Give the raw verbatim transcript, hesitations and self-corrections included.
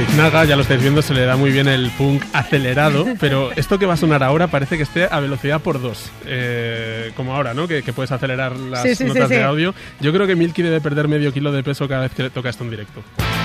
biznaga, ya lo estáis viendo, se le da muy bien el punk acelerado, pero esto que va a sonar ahora parece que esté a velocidad por dos, eh, como ahora, ¿no? Que, que puedes acelerar las sí, sí, notas sí, de sí. audio. Yo creo que Milky debe perder medio kilo de peso cada vez que le toca esto en directo.